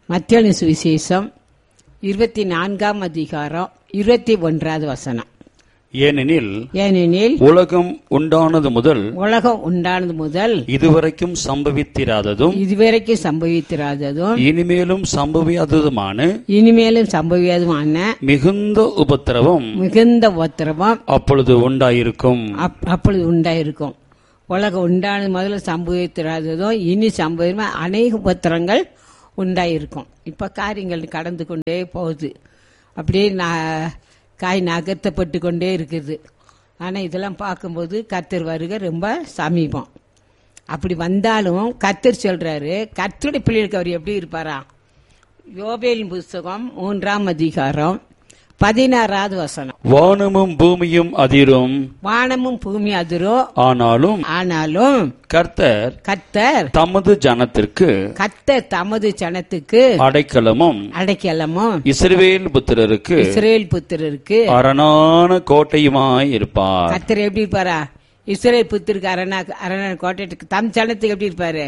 மத்தேயு சுவிசேஷம் 24ஆம் அதிகாரம் 21வது வசனம். ஏனெனில் உலகம் உண்டானது முதல் இதுவரைக்கும் சம்பவித்திராததும் இனிமேலும் சம்பவியாததுமான மிகுந்த உபத்திரவம் அப்பொழுது உண்டாயிருக்கும். உலகம் உண்டானது முதல்ல சம்பவித்திராததும் இனி சம்பவமா அநேக உபத்திரங்கள் உண்டாயிருக்கும். இப்ப காரியங்கள் கடந்து கொண்டே போகுது, அப்படியே காய் நகர்த்தப்பட்டு கொண்டே இருக்குது. ஆனால் இதெல்லாம் பார்க்கும்போது கர்த்தர் வருகை ரொம்ப சமீபம். அப்படி வந்தாலும் கர்த்தர் சொல்றாரு, கர்த்தருடைய பிள்ளைகளுக்கு அவர் எப்படி இருப்பாரா? யோபேலின் புஸ்தகம் 3ஆம் அதிகாரம் 16வது வசனம். வானமும் பூமியும் அதிரும், ஆனாலும் கர்த்தர் தமது ஜனத்திற்கு அடைக்கலமும் இஸ்ரவேல் புத்திரருக்கு அரணான கோட்டையுமாய் இருப்பார். கர்த்தர் எப்படி இருப்பாரா? இஸ்ரவேல் புத்திரருக்கு அரணான கோட்டை. தம் ஜனத்துக்கு எப்படி இருப்பாரு?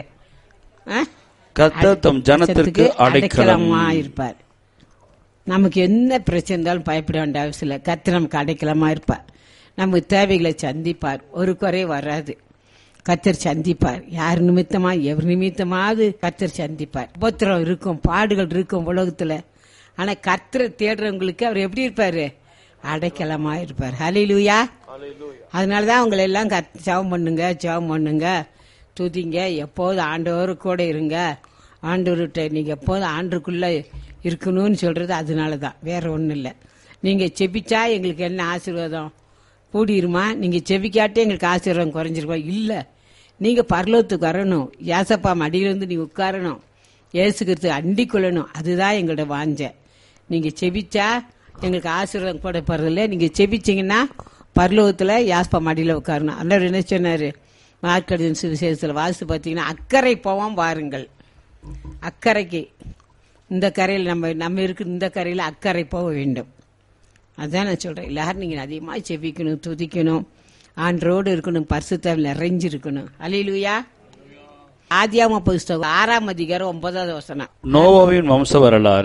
கர்த்தர் தம் ஜனத்திற்கு அடைக்கலமா இருப்பார். நமக்கு என்ன பிரச்சனை இருந்தாலும் பயப்பட வேண்டிய அவசியம் இல்லை. கர்த்தர் நமக்கு அடைக்கலமா இருப்பார். நமக்கு தேவைகளை சந்திப்பார். ஒரு குறை வராது. கர்த்தர் சந்திப்பார். யார் நிமித்தமா எவர் நிமித்தமாவது கர்த்தர் சந்திப்பார். உபத்திரம் இருக்கும், பாடுகள் இருக்கும் உலகத்துல. ஆனா கர்த்தரை தேடுறவங்களுக்கு அவர் எப்படி இருப்பாரு? அடைக்கலமா இருப்பார். ஹல்லேலூயா. அதனாலதான் அவங்களை எல்லாம் ஜெபம் பண்ணுங்க, துதிங்க, எப்போது ஆண்டவர் கூட இருங்க, ஆண்டவர்கிட்ட நீங்க எப்போது ஆண்டுக்குள்ள இருக்கணும்னு சொல்றது அதனாலதான், வேற ஒண்ணும் இல்லை. நீங்க செபிச்சா எங்களுக்கு என்ன ஆசீர்வாதம் கூடிருமா? நீங்க செபிக்காட்டே எங்களுக்கு ஆசீர்வாதம் குறைஞ்சிருமா? இல்ல, நீங்க பரலோகத்துக்கு வரணும். ஏசப்பா மடியில இருந்து நீங்க உட்காரணும், ஏசுகிறது அண்டிக் கொள்ளணும். அதுதான் எங்களோட வாஞ்ச. நீங்க செபிச்சா எங்களுக்கு ஆசீர்வாதம் கூட போறதில்ல. நீங்க செபிச்சீங்கன்னா பரலோகத்துல ஏசப்பா மடியில உட்காரணும். அல்லவர் என்ன சொன்னாரு? மார்க்கடின் சுவிசேஷத்துல வாசித்து பார்த்தீங்கன்னா, அக்கறை போவோம் வாருங்கள். அக்கறைக்கு இந்த கரையில் நம்ம இருக்கிற இந்த கரையில் அக்கறை போக வேண்டும். அதான் நான் சொல்றேன். எல்லாரும் நீங்க அதிகமாக செபிக்கணும், துதிக்கணும், ஆண்டரோடு இருக்கணும், பரிசுத்தாவில் நிறைஞ்சிருக்கணும். அல்லேலூயா. ஆதியாகம புஸ்தகம் 6ஆம் அதிகாரம் 9வது வசனம். நோவாவின் வம்ச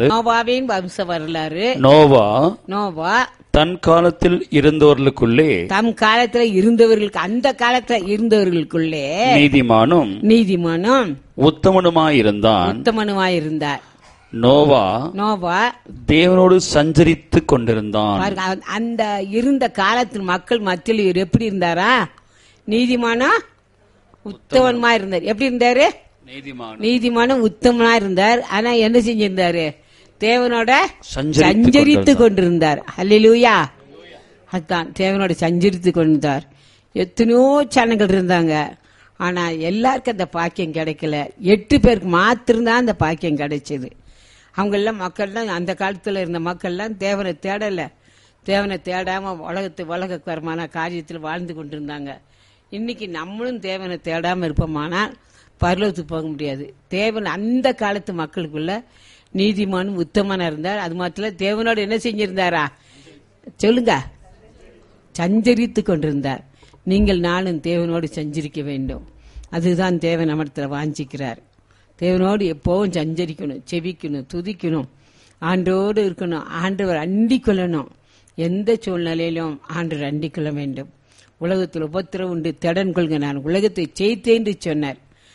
வரலாறு. நோவா தன் காலத்தில் இருந்தவர்களுக்குள்ளே, அந்த காலத்துல இருந்தவர்களுக்குள்ளே நீதிமானும் உத்தமனுமாயிருந்தார். நோவா தேவனோடு சஞ்சரித்துக் கொண்டிருந்தான். அந்த இருந்த காலத்தில் மக்கள் மத்தியில் இவர் எப்படி இருந்தாரா? நீதிமானா உத்தமனுமா இருந்தார். எப்படி இருந்தாரு? நீதிமானும் உத்தமனா இருந்தார். ஆனா என்ன செஞ்சிருந்தாரு? தேவனோட சஞ்சரித்து கொண்டிருந்தார். அல்லேலூயா. அதுதான், தேவனோட சஞ்சரித்து கொண்டிருந்தார். எத்தனையோ ஜனங்கள் இருந்தாங்க, ஆனா எல்லாருக்கும் அந்த பாக்கியம் கிடைக்கல. 8 பேருக்கு மாத்திருந்தான் அந்த பாக்கியம் கிடைச்சது. அவங்க எல்லாம் மக்கள்லாம், அந்த காலத்துல இருந்த மக்கள்லாம் தேவனை தேடல. தேவனை தேடாம உலகக்கரமான காரியத்தில் வாழ்ந்து கொண்டிருந்தாங்க. இன்னைக்கு நம்மளும் தேவனை தேடாம இருப்போமானால் பரலோகத்துக்கு போக முடியாது. தேவன் அந்த காலத்து மக்களுக்குள்ள நீதிமானும் உத்தமனா இருந்தார். அது மாத்திரம் தேவனோட என்ன செஞ்சிருந்தாரா? சொல்லுங்க, சஞ்சரித்து கொண்டிருந்தார். நீங்கள் நானும் தேவனோடு சஞ்சரிக்க வேண்டும். அதுதான் தேவன் நம்மிடத்தில் வாஞ்சிக்கிறார். தேவனோடு எப்பவும் சஞ்சரிக்கணும், செபிக்கணும், துதிக்கணும், ஆண்டோடு இருக்கணும், ஆண்டவர் அண்டிக் கொள்ளணும். எந்த சூழ்நிலையிலும் ஆண்டவர் அண்டிக் கொள்ள வேண்டும். உலகத்தில் உபத்திரம் உண்டு, திடன் கொள்க, நான் உலகத்தை ஜெயித்தேன் என்று சொன்னார்.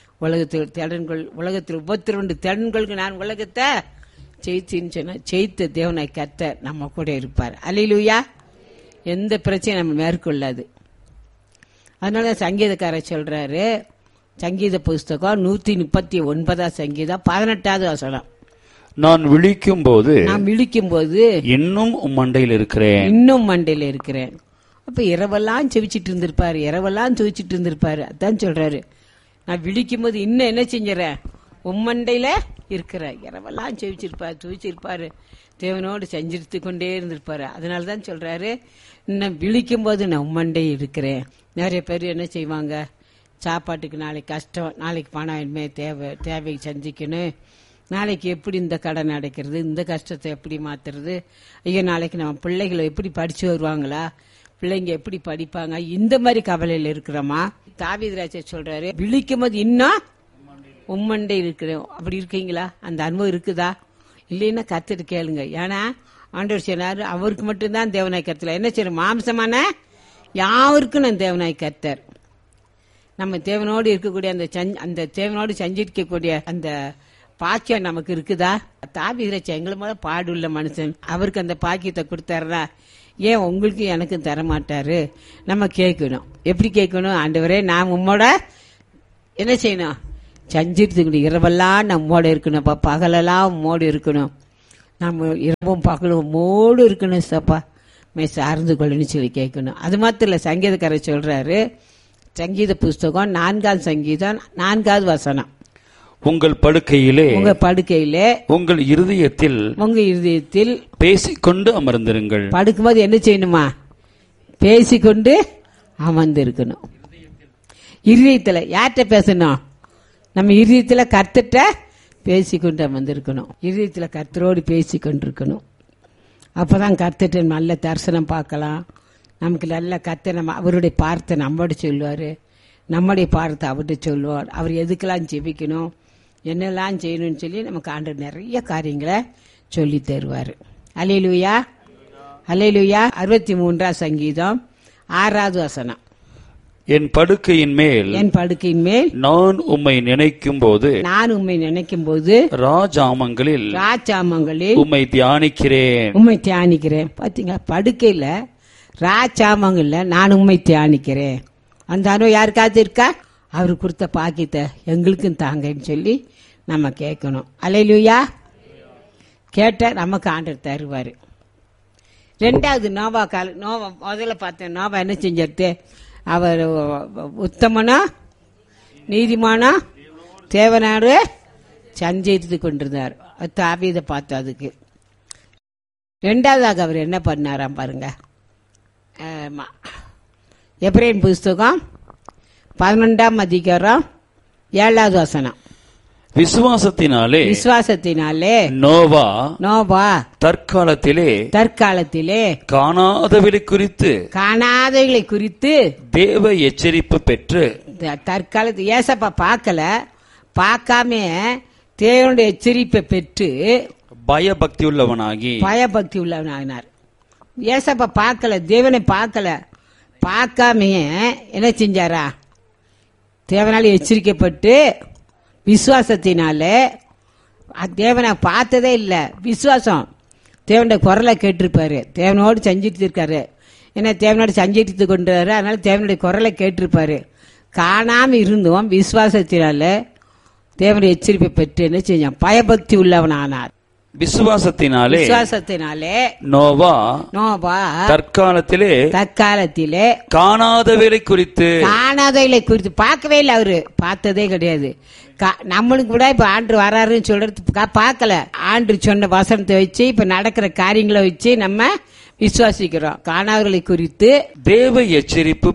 உலகத்தில் உபத்திரம் உண்டு, திடன் கொள்க, நான் உலகத்தை ஜெயித்தேன்னு சொன்னார். ஜெயித்த தேவனாய் கர்த்தர் நம்ம கூட இருப்பார். அல்லேலூயா. எந்த பிரச்சனையும் நம்ம மேற்கொள்ளாது. அதனால சங்கீதக்காரர் சொல்றாரு, சங்கீத புஸ்தகம் 139 சங்கீதம் 18வது வசனம். நான் விழிக்கும் போது இன்னும் மண்டையில் இருக்கிறேன். அப்ப இரவெல்லாம் செவிச்சிட்டு இருந்திருப்பாரு. அதான் சொல்றாரு, நான் விழிக்கும் போது இன்னும் என்ன செஞ்சுறேன்? உம்மண்டையில இருக்கிறேன். இரவெல்லாம் துவிச்சிருப்பாரு, தேவனோடு சஞ்சரித்து கொண்டே இருந்திருப்பாரு. அதனாலதான் சொல்றாரு, இன்னும் விழிக்கும் போது நான் உம்மண்டை இருக்கிறேன். நிறைய பேர் என்ன செய்வாங்க? சாப்பாட்டுக்கு நாளைக்கு கஷ்டம், நாளைக்கு பணம் இனிமே தேவை சந்திக்கணும், நாளைக்கு எப்படி இந்த கடன் அடைக்கிறது, இந்த கஷ்டத்தை எப்படி மாத்துறது, ஐயோ நாளைக்கு நம்ம பிள்ளைகளை எப்படி படிச்சு வருவாங்களா, பிள்ளைங்க எப்படி படிப்பாங்க, இந்த மாதிரி கவலையில இருக்கிறோமா? தாவீது ராஜா சொல்றாரு, விழிக்கும் போது இன்னும் உம்மண்டை இருக்கிறோம். அப்படி இருக்கீங்களா? அந்த அனுபவம் இருக்குதா? இல்லைன்னா கத்துட்டு கேளுங்க. ஏன்னா ஆண்டவர் சொன்னாரு அவருக்கு மட்டும்தான் தேவனாய் கர்த்தர். என்ன செய்யணும்? மாம்சமான யாருக்கும் நான் தேவனாய் கர்த்தர். நம்ம தேவனோடு இருக்கக்கூடிய அந்த தேவனோடு சஞ்சிக்கக்கூடிய அந்த பாக்கியம் நமக்கு இருக்குதா? தாவீது எங்களை மேல பாடுள்ள மனுஷன், அவருக்கு அந்த பாக்கியத்தை கொடுத்தாருனா ஏன் உங்களுக்கு எனக்கும் தர மாட்டாரு? நம்ம கேட்கணும். எப்படி கேட்கணும்? ஆண்டவரே நான் உம்மோட என்ன செய்யணும்? சஞ்சித்து இரவெல்லாம் நம்மோட இருக்கணும், பகலெல்லாம் உம்மோடு இருக்கணும், நம்ம இரவும் பகலும் உம்மோடு இருக்கணும் சப்பா சார்ந்து கொள்ளுன்னு சொல்லி கேட்கணும். அது மாத்திரம் இல்ல, சங்கீதக்காரர் சொல்றாரு, சங்கீத புஸ்தகம் 4ஆம் சங்கீதம் 4ஆவது வசனம், உங்கள் படுக்கையிலே உங்கள் இருதயத்தில் பேசிக்கொண்டு அமர்ந்திருங்கள். படுக்கும்போது என்ன செய்யணுமா? பேசிக்கொண்டு அமர்ந்திருக்கணும். இருதயத்துல யார்கிட்ட பேசணும்? நம்ம இருதயத்துல கர்த்தர்ட்ட பேசிக்கொண்டு அமர்ந்திருக்கணும். இருதயத்துல கர்த்தரோடு பேசிக்கொண்டிருக்கணும். அப்பதான் கர்த்தர்ட்ட நல்ல தரிசனம் பார்க்கலாம். நமக்கு நல்ல கர்த்தர் அவருடைய பார்த்தை நம்மோட சொல்லுவாரு, நம்முடைய பார்த்தை அவர்கிட்ட சொல்லுவார். அவர் எதுக்கெல்லாம் ஜெபிக்கணும், என்னெல்லாம் செய்யணும்னு சொல்லி நமக்கு ஆண்டவர் நிறைய காரியங்களை சொல்லி தருவாரு. அல்லேலூயா, அல்லேலூயா. 63ஆம் சங்கீதம் 6ஆவது வசனம், என் படுக்கையின் மேல் நான் உம்மை நினைக்கும் போது ராஜாமங்களில் உம்மை தியானிக்கிறேன். பாத்தீங்களா? படுக்கையில ராஜாமங்கள்ல நான் உம்மை தியானிக்கிறேன். அந்த அனுபவம் யாருக்காவது இருக்கா? அவரு கொடுத்த பாக்கியத்தை எங்களுக்கும் தாங்கன்னு சொல்லி நம்ம கேட்கணும். அல்லேலூயா. கேட்ட நமக்கு ஆண்டவர் தருவாரு. 2வது நோவா முதல்ல பார்த்தேன். நோவா என்ன செஞ்சிருது? அவர் உத்தமனா நீதிமானா தேவனாரு சஞ்சரித்து கொண்டிருந்தார். தாவீதை பார்த்தோம். அதுக்கு 2வதாக அவர் என்ன பண்ணாராம் பாருங்க. எபிரேயர் புஸ்தகம் 11ஆம் அதிகாரம் 7வது வசனம், விசுவாசத்தினாலே நோவா தற்காலத்திலே காணாதவைகளை குறித்து தேவ எச்சரிப்பு பெற்று, தற்காலத்தில் ஏசப்பா பார்க்காம தேவனுடைய எச்சரிப்பை பெற்று பயபக்தி உள்ளவனாகினார். ஏசப்பா பார்க்கல, தேவனை பார்க்காம என்ன செஞ்சாரா? தேவனால எச்சரிக்கப்பட்டு விசுவாசத்தினால, தேவனை பார்த்ததே இல்லை, விசுவாசம், தேவனுடைய குரலை கேட்டிருப்பாரு, தேவனோடு சஞ்சித்து இருக்காரு. ஏன்னா தேவனோடு சஞ்சரித்து கொண்டாரு, அதனால தேவனுடைய குரலை கேட்டிருப்பாரு. காணாம இருந்தோம், விசுவாசத்தினால தேவனுடைய எச்சரிப்பை பெற்று என்ன செஞ்சான்? பயபக்தி உள்ளவனானார். விசுவாசத்தினாலே நோவா தற்காலத்திலே காணாதவைகளை குறித்து பார்க்கவே இல்லை. அவரு பார்த்ததே கிடையாது. நம்மளுக்கு கூட இப்ப ஆண்டு வராருன்னு சொல்றது பார்க்கல. ஆண்டு சொன்ன வசனத்தை வச்சு இப்ப நடக்கிற காரியங்களை வச்சு நம்ம விசுவாசிக்கிறோம். காணாதவர்களை குறித்து தேவன் எச்சரிப்பு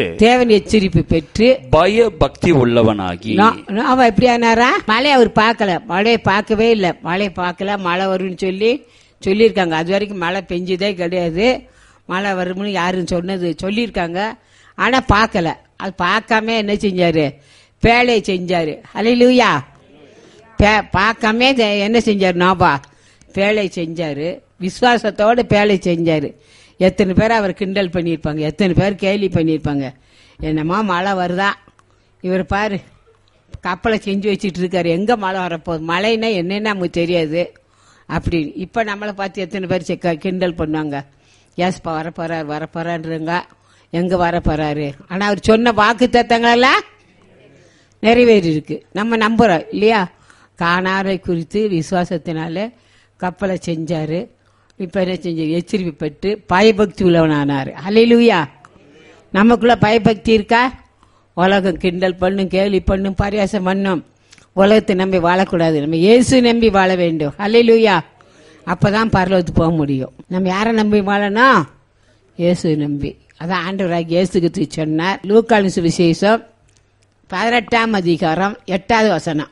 பெற்று பயபக்தி உள்ளவனாகி அவன் எப்படி ஆனாரா? மழை அவர் பார்க்கல, மழையை பார்க்கவே இல்லை. மழை பார்க்கல, மழை வரும்னு சொல்லியிருக்காங்க. அது வரைக்கும் மழை பெஞ்சதே கிடையாது. மழை வரும்னு யாரும் சொல்லியிருக்காங்க. ஆனா பார்க்கல. அது பார்க்காம என்ன செஞ்சாரு? பேழை செஞ்சாரு. அல்லேலூயா. பார்க்காம என்ன செஞ்சாரு? நோவா பேழை செஞ்சாரு. விசுவாசத்தோட பேழை செஞ்சாரு. எத்தனை பேர் அவர் கிண்டல் பண்ணியிருப்பாங்க, எத்தனை பேர் கேலி பண்ணியிருப்பாங்க. என்னமா மழை வருதா, இவர் பாரு கப்பலை செஞ்சு வச்சுட்டு இருக்காரு, எங்க மழை வரப்போகுது, மழைன்னா என்னன்னு நமக்கு தெரியாது அப்படின்னு. இப்ப நம்மளை பார்த்து எத்தனை பேர் கிண்டல் பண்ணுவாங்க. ஏசப்பா வரப்போறாருங்க, எங்க வரப்போறாரு. ஆனா அவர் சொன்ன வாக்கு தத்தங்களெல்லாம் நிறைவேறி இருக்கு. நம்ம நம்புறோம் இல்லையா? காணாரை குறித்து விசுவாசத்தினால கப்பலை செஞ்சாரு. இப்ப என்ன செஞ்சாரு? எச்சரிப்பு பெற்று பயபக்தி உள்ளவனானாரு. அல்லேலூயா. நமக்குள்ள பயபக்தி இருக்கா? உலகம் கிண்டல் பண்ணும், கேலி பண்ணும், பரியாசம் பண்ணும். உலகத்தை நம்பி வாழக்கூடாது. நம்ம இயேசு நம்பி வாழ வேண்டும். அல்லேலூயா. அப்பதான் பரலோகத்துக்கு போக முடியும். நம்ம யாரை நம்பி வாழணும்? இயேசு நம்பி. அதான் ஆண்டவராகிய இயேசு கிறிஸ்து சொன்னார். லூக்காவின் சுவிசேஷம் 18ஆம் அதிகாரம் 8வது வசனம்,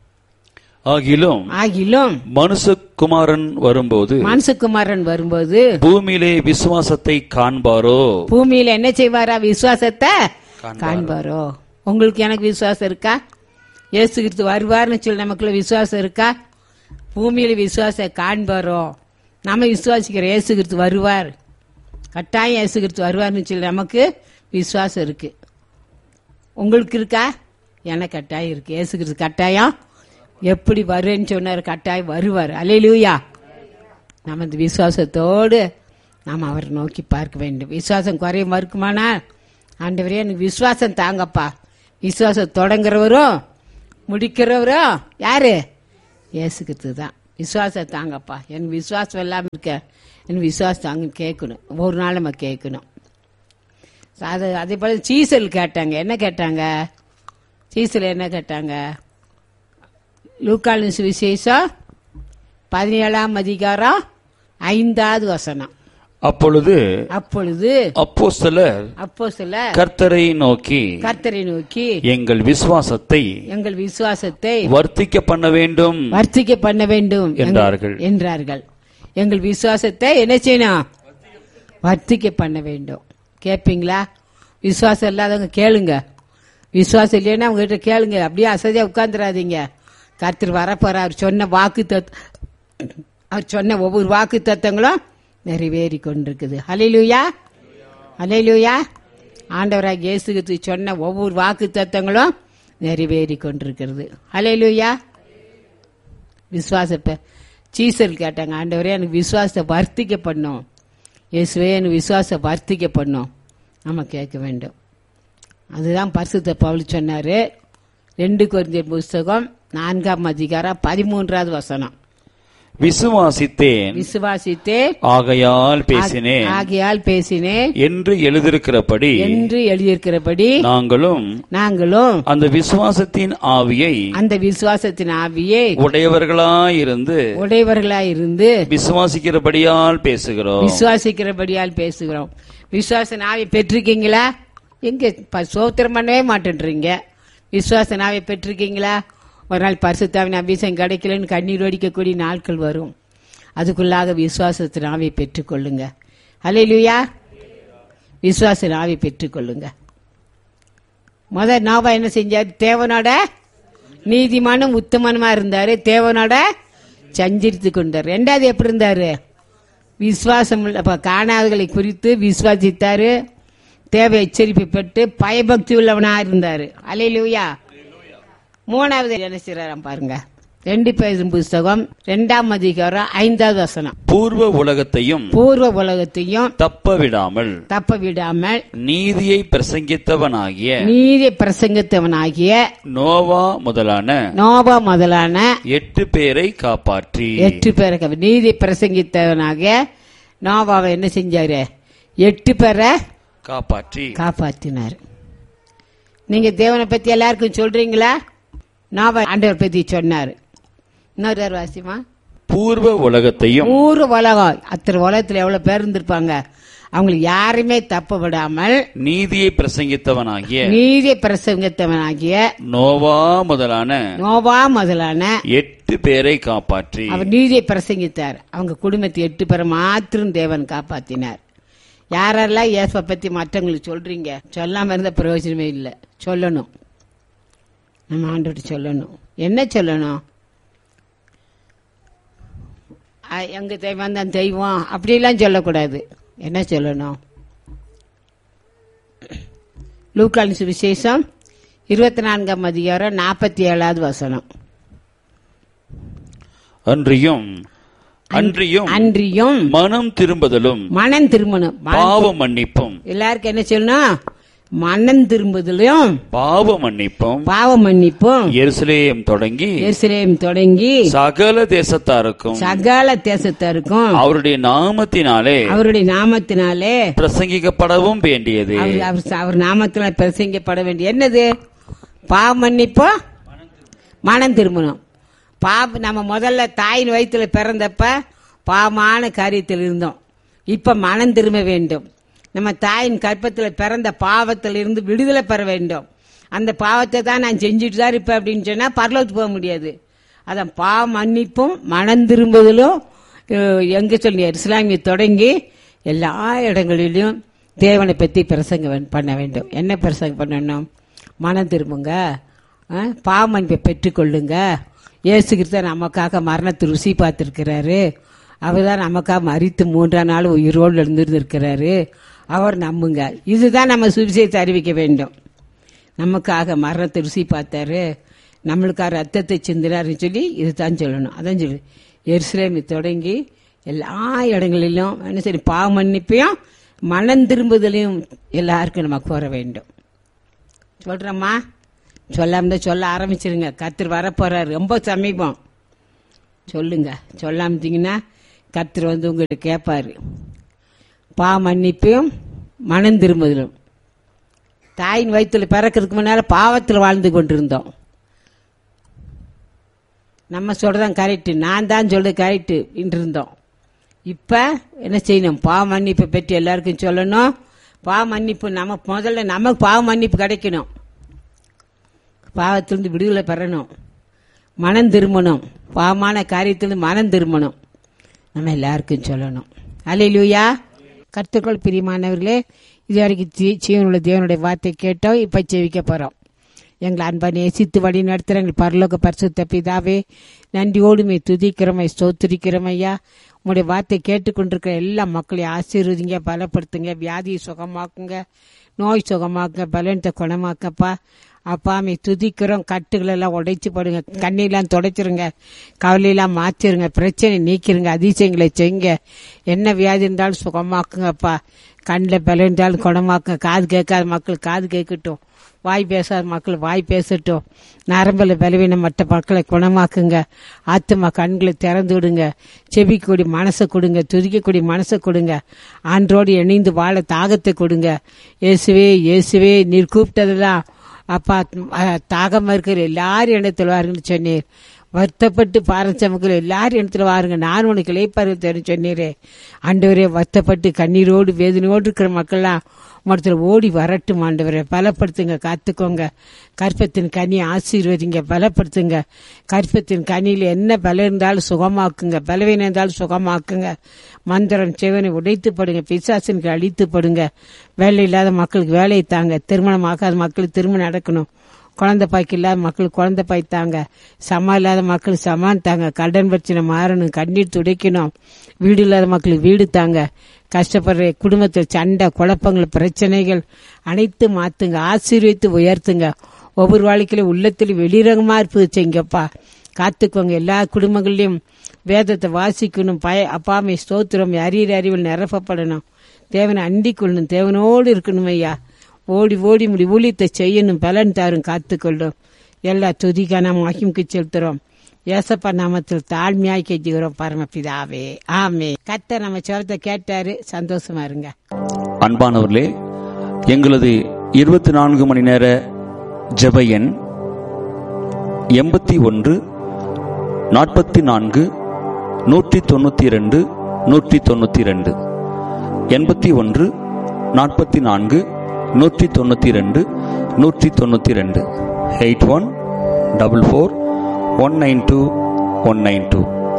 ஆகிலும் மனுஷகுமாரன் வரும்போது பூமியிலே விசுவாசத்தை காண்பாரோ? பூமியில என்ன செய்வாரா? விசுவாசத்தை காண்பாரோ? உங்களுக்கு எனக்கு விசுவாசம் இருக்கா? இயேசு கிறிஸ்து வருவார்னு சொல்லி நமக்குள்ள விசுவாசம் இருக்கா? பூமியில விசுவாச காண்பாரோ. நம்ம விசுவாசிக்கிற இயேசு கிறிஸ்து வருவார், கட்டாயம் இயேசு கிறிஸ்து வருவார்னு சொல்லி நமக்கு விசுவாசம் இருக்கு. உங்களுக்கு இருக்கா? எனக்கு கட்டாயம் இருக்கு. இயேசு கிறிஸ்து கட்டாயம் எப்படி வருவேன்னு சொன்னார், கட்டாயம் வருவார். அல்லேலூயா. நம்ம இந்த விசுவாசத்தோடு நாம் அவரை நோக்கி பார்க்க வேண்டும். விசுவாசம் குறைய இருக்குமானா, ஆண்டவரே எனக்கு விசுவாசம் தாங்கப்பா. விசுவாசம் தொடங்குறவரும் முடிக்கிறவரும் யாரு? இயேசு கிறிஸ்து தான். விசுவாசம் தாங்கப்பா, என் விசுவாசம் எல்லாம் இருக்க, என் விசுவாசம் தாங்கன்னு கேட்கணும். ஒரு நாள் நம்ம கேட்கணும். அதே போல சீசல் கேட்டாங்க. என்ன கேட்டாங்க? சீசல் என்ன கேட்டாங்க? லூக்காவின் சுவிசேஷம் 17ஆம் அதிகாரம் 5வது வசனம். அப்பொழுது அப்போஸ்தலர் கர்த்தரை நோக்கி எங்கள் விசுவாசத்தை வர்த்திக்க பண்ண வேண்டும் என்றார்கள். எங்கள் விசுவாசத்தை என்ன செய்யணும்? வர்த்திக்க பண்ண வேண்டும். கேட்பீங்களா? விசுவாசம் இல்லாதவங்க கேளுங்க. விசுவாசம் இல்லைன்னா அவங்க கிட்ட கேளுங்க. அப்படியே அசதியா உட்கார்ந்துடாதீங்க. கர்த்தர் வரப்போற. அவர் சொன்ன ஒவ்வொரு வாக்கு தத்தங்களும் நிறைவேறி கொண்டிருக்குது. ஹல்லேலூயா, ஹல்லேலூயா. ஆண்டவராகிய இயேசு கிறிஸ்து சொன்ன ஒவ்வொரு வாக்கு தத்தங்களும் நிறைவேறி கொண்டிருக்கிறது. ஹல்லேலூயா. விசுவாசத்தை சீசல் கேட்டாங்க, ஆண்டவரே எனக்கு விசுவாசத்தை வர்த்திக்க பண்ணும், இயேசுவே எனக்கு விசுவாசத்தை வர்த்திக்க பண்ணும். நம்ம கேட்க வேண்டும். அதுதான் பரிசுத்த பவுல் சொன்னாரு. 2 கொரிந்தியர் புஸ்தகம் 4ஆம் அதிகாரம் 13வது வசனம். விசுவாசித்தேன் ஆகையால் பேசினேன் என்று எழுதியிருக்கிறபடி நாங்களும் அந்த விசுவாசத்தின் ஆவியை உடையவர்களாயிருந்து விசுவாசிக்கிறபடியால் பேசுகிறோம். விசுவாச ஆவியை பெற்றிருக்கீங்களா? எங்க சோத்திரம் பண்ணவே மாட்டேன்றீங்க. விசுவாச ஆவியை பெற்றிருக்கீங்களா? ஒரு நாள் பரிசுத்தாவின் அபிஷேகம் கிடைக்கலன்னு கண்ணீர் வடிக்கக்கூடிய நாட்கள் வரும். அதுக்குள்ளாக விசுவாசத்தின் ஆவியை பெற்றுக்கொள்ளுங்க. அல்லேலூயா. விசுவாச ஆவியை பெற்றுக்கொள்ளுங்க. முதல் நோவா என்ன செஞ்சார்? தேவனோட நீதிமானும் உத்தமனுமா இருந்தாரு. தேவனோட சஞ்சரித்து கொண்டார். 2வது எப்படி இருந்தாரு? விசுவாசம் காணாதவர்களை குறித்து விசுவாசித்தாரு. தேவை எச்சரிப்பு பெற்று பயபக்தி உள்ளவனா இருந்தாரு. அல்லேலூயா. 3வது என்ன செய்யறாராம் பாருங்க. 2 பேதுரு புஸ்தகம் 2ஆம் அதிகாரம் 5வது வசனம். பூர்வ உலகத்தையும் தப்ப விடாமல் நீதியை பிரசங்கித்தவனாகிய நோவா முதலான 8 பேரை காப்பாற்றி. நீதி பிரசங்கித்தவனாகிய நோவாவை என்ன செஞ்சாரு? 8 பேரை காப்பாற்றினார். நீங்க தேவனை பத்தி எல்லாருக்கும் சொல்றீங்களா? நோவா ஆண்டவர் பத்தி சொன்னாரு. இன்னொரு வாசிமா. பூர்வ உலகம் அத்தனை உலகத்துல எவ்வளவு பேர் இருந்திருப்பாங்க. அவங்களுக்கு யாருமே தப்ப விடாமல் நீதியை பிரசங்கித்தவனாகிய நோவா முதலான 8 பேரை காப்பாற்றி அவர் நீதியை பிரசங்கித்தார். அவங்க குடும்பத்தை 8 பேரை மாத்திரம் தேவன் காப்பாத்தினார். யாரெல்லாம் இயேசுவை பத்தி மற்றவங்களுக்கு சொல்றீங்க? சொல்லாம இருந்த பிரயோஜனமே இல்லை. சொல்லணும். நம்ம ஆண்டவர்கிட்ட சொல்லணும். என்ன சொல்லணும்? எங்க தெய்வம் தான் தெய்வம் அப்படிலாம் சொல்லக்கூடாது. என்ன சொல்லணும்? லூக்காவின் சுவிசேஷம் 24ஆம் அதிகாரம் 47வது வசனம். அன்றியும் மனம் திரும்பணும், பாவ மன்னிப்பும். எல்லாருக்கும் என்ன சொல்லணும்? மனம் திரும்புதலும் பாவ மன்னிப்பும் எருசலேம் தொடங்கி சகல தேசத்தாருக்கும் அவருடைய நாமத்தினாலே பிரசங்கிக்கப்படவும் வேண்டியது. அவர் நாமத்தினால பிரசங்கிக்கப்பட வேண்டிய என்னது? பாவ மன்னிப்பு, மனம் திரும்பணும். நம்ம முதல்ல தாயின் வயிற்றுல பிறந்தப்ப பாவமான காரியத்தில் இருந்தோம். இப்ப மனம் திரும்ப வேண்டும். நம்ம தாயின் கற்பத்தில் பிறந்த பாவத்தில் இருந்து விடுதலை பெற வேண்டும். அந்த பாவத்தை தான் நான் செஞ்சுட்டு தான் இருப்பேன் அப்படின்னு சொன்னா பரலோகத்துக்கு போக முடியாது. அதான் பாவ மன்னிப்பும் மனம் திரும்புதலும் எங்க சொல்லி இஸ்லாமிய தொடங்கி எல்லா இடங்களிலும் தேவனை பற்றி பிரசங்கம் பண்ண வேண்டும். என்ன பிரசங்கம் பண்ணணும்? மனம் திரும்புங்க, பாவ மன்னிப்பை பெற்றுக்கொள்ளுங்க, இயேசு கிறிஸ்து நமக்காக மரணத்தை ருசி பார்த்திருக்கிறாரு. அவர் தான் நமக்காக மரித்து 3ஆம் நாள் உயிரோடு எழுந்திருந்திருக்கிறாரு. அவர் நம்புங்க. இதுதான் நம்ம சுவிசேஷத்தை அறிவிக்க வேண்டும். நமக்காக மரணத்தை ருசி பார்த்தாரு, நம்மளுக்காக ரத்தத்தை சிந்தினார்னு சொல்லி இதுதான் சொல்லணும். அதான் சொல்லு, எருசலேமை தொடங்கி எல்லா இடங்களிலும் என்ன சரி பாவ மன்னிப்பையும் மனம் திரும்புதலையும் எல்லாருக்கும் நம்ம கோர வேண்டும். சொல்றோமா? சொல்லாம சொல்ல ஆரம்பிச்சிருங்க. கர்த்தர் வரப்போறாரு, ரொம்ப சமீபம். சொல்லுங்க. சொல்லாமத்தீங்கன்னா கர்த்தர் உங்ககிட்ட கேட்பாரு. பாவ மன்னிப்பையும் மனம் திரும்புதலும். தாயின் வயிற்றுல பிறக்கிறதுக்கு முன்னால பாவத்தில் வாழ்ந்து கொண்டிருந்தோம். நம்ம சொல்றதான் கரெக்டு, நான் தான் சொல்றது கரெக்டு இருந்தோம். இப்ப என்ன செய்யணும்? பாவ மன்னிப்பை பற்றி எல்லாருக்கும் சொல்லணும். பாவ மன்னிப்பு முதல்ல நமக்கு பாவ மன்னிப்பு கிடைக்கணும். பாவத்திலிருந்து விடுதலை பெறணும், மனம் திரும்பணும், பாவமான காரியத்திலிருந்து மனம் திரும்பணும். நம்ம எல்லாருக்கும் சொல்லணும். அல்லேலூயா. கர்த்தருக்குள் பிரியமானவர்களே, இதுவரைக்கும் ஜீவனுள்ள தேவனுடைய வார்த்தை கேட்டோம். இப்ப செவிக்க போறோம். எங்களை அன்பா நேசித்து வழி நடத்துகிற எங்கள் பரலோக பரிசுத்த பிதாவே, நன்றியோடுமே துதிக்கிறோமை ஸ்தோத்திரிக்கிறோம் ஐயா. உங்களுடைய வார்த்தை கேட்டுக்கொண்டிருக்கிற எல்லா மக்களையும் ஆசீர்வதிங்க, பலப்படுத்துங்க, வியாதியை சுகமாக்குங்க, நோய் சுகமாக்குங்க, பலனத்தை குணமாக்கப்பா. அப்பாமே துதிக்கிறோம். கட்டுகளெல்லாம் உடைச்சு போடுங்க, கண்ணீரெல்லாம் துடைச்சிருங்க, கவலையெல்லாம் மாற்றிருங்க, பிரச்சனை நீக்கிருங்க, அதிசயங்களை செய்யுங்க. என்ன வியாதி இருந்தாலும் சுகமாக்குங்கப்பா. கண்ணில் பலம் இருந்தாலும் குணமாக்குங்க. காது கேட்காத மக்கள் காது கேட்கட்டும், வாய் பேசாத மக்கள் வாய் பேசட்டும். நரம்பில் பலவீனம் மற்ற மக்களை குணமாக்குங்க. ஆத்துமா கண்களை திறந்து விடுங்க. செபிக்கக்கூடிய மனசை கொடுங்க, துதிக்கக்கூடிய மனசை கொடுங்க. ஆண்டோடு இணைந்து வாழ தாகத்தை கொடுங்க. இயேசுவே இயேசுவே, நீர் கூப்பிட்டதுதான் அப்பா தாகமா இருக்கிற எல்லாரும் இடத்துல வாருங்கன்னு சொன்னீர். வருத்தப்பட்டு பாரஞ்சமக்கள் எல்லாரும் இடத்துல வாருங்க, நான் உனக்கு இளைப்பாறுதல் சொன்னீரே. ஆண்டவரே, வருத்தப்பட்டு கண்ணீரோடு வேதனையோடு இருக்கிற மக்கள்லாம் மொத்தத்தில் ஓடி வரட்டும். ஆண்டவரை பலப்படுத்துங்க, காத்துக்கோங்க. கற்பத்தின் கனி ஆசீர்வதிங்க, பலப்படுத்துங்க. கற்பத்தின் கனியில் என்ன பலம் இருந்தாலும் சுகமாக்குங்க, பலவீனம் இருந்தாலும் சுகமாக்குங்க. மந்திரம் செவனை உடைத்து படுங்க, பிசாசனுக்கு அழித்து படுங்க. வேலை இல்லாத மக்களுக்கு வேலையை தாங்க, திருமணம் ஆகாத மக்களுக்கு திருமணம் நடக்கணும், குழந்தை பாய்க்கு இல்லாத மக்களுக்கு குழந்தை பாய் தாங்க, சமா இல்லாத மக்களுக்கு சமான் தாங்க, கடன் பிரச்சனை மாறணும், கண்ணீர் துடைக்கணும், வீடு இல்லாத மக்களுக்கு வீடு தாங்க. கஷ்டப்படுற குடும்பத்தில் சண்டை குழப்பங்கள் பிரச்சனைகள் அனைத்து மாத்துங்க, ஆசீர்வித்து உயர்த்துங்க. ஒவ்வொரு வாழ்க்கையிலும் உள்ளத்தில் வெளிரங்கமா இருப்பது செய்யுங்கப்பா. காத்துக்கோங்க. எல்லா குடும்பங்களையும் வேதத்தை வாசிக்கணும். அப்பாமை ஸ்தோத்திரம் அறிவில் நிரப்பப்படணும். தேவனை அண்டிக் கொள்ளணும், தேவனோடு இருக்கணும் ஐயா. ஓடி ஓடி முடி ஊழியத்தை செய்யணும், பலன் தாரும், காத்துக்கொள்ளும். எல்லா துதிக்கான மகிமுக்கு செலுத்துறோம். ஏசப்பா நாமத்தில் தாழ்மையாய் கெஞ்சுகிறோம் பரமபிதாவே, ஆமே. கர்த்தர் நம்ம சொல்றதை கேட்டாரு, சந்தோஷமா இருங்க. அன்பானவர்களே, எங்களது 24 மணி நேர ஜெப எண் 81 44 192 192 81 44 192 192 8144 192 192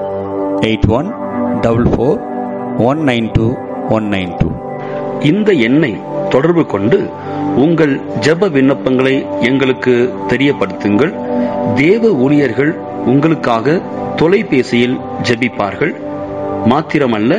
8144 192 192. இந்த எண்ணை தொடர்பு கொண்டு உங்கள் ஜெப விண்ணப்பங்களை எங்களுக்கு தெரியப்படுத்துங்கள். தேவ ஊழியர்கள் உங்களுக்காக தொலைபேசியில் ஜெபிப்பார்கள். மாத்திரமல்ல,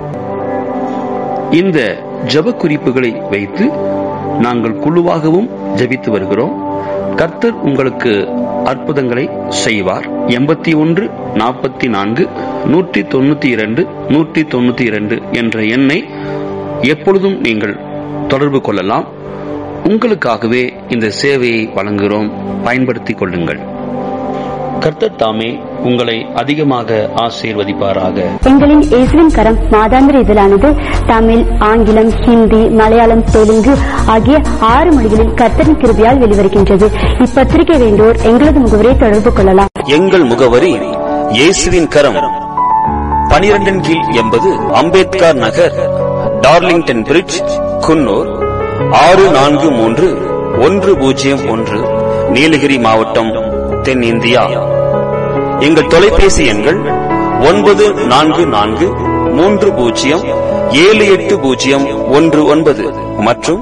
இந்த ஜெப குறிப்புகளை வைத்து நாங்கள் குழுவாகவும் ஜெபித்து வருகிறோம். கர்த்தர் உங்களுக்கு அற்புதங்களை செய்வார். 81 44 192 192 என்ற எண்ணை எப்பொழுதும் நீங்கள் தொடர்பு கொள்ளலாம். உங்களுக்காகவே இந்த சேவையை வழங்குகிறோம், பயன்படுத்திக் கொள்ளுங்கள். கர்த்தர் தாமே உங்களை அதிகமாக ஆசீர்வதிப்பாராக. எங்களின் இயேசுவின் கரம் மாதாந்திர இதழானது தமிழ், ஆங்கிலம், ஹிந்தி, மலையாளம், தெலுங்கு ஆகிய 6 மொழிகளில் கர்த்தரின் கிருபையால் வெளிவருகின்றது. இப்பத்திரிகை வேண்டோர் எங்களது முகவரியை தொடர்பு கொள்ளலாம். எங்கள் முகவரி இயேசுவின் கரம், 12 கீழ் 80 அம்பேத்கர் நகர், டார்லிங்டன் பிரிட்ஜ், குன்னூர் 643101, நீலகிரி மாவட்டம், தென்னிந்தியா. எங்கள் தொலைபேசி எண்கள் 9443078019 மற்றும்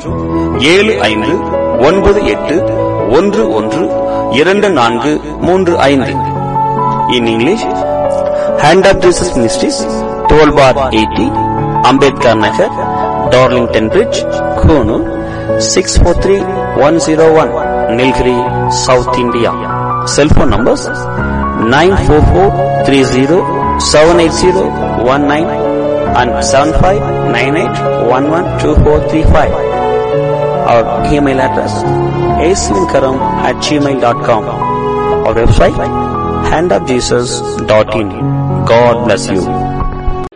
7598112435. in English, Hand of Jesus Ministries, 12 bar 80, Ambedkar Nagar, Darlington Bridge, Kunu, 643101, Nilgiri, South India. Cell phone numbers 94430-78019 and 7598112435. Our email address aswinkaram@gmail.com. Our website handofjesus.in. God bless you.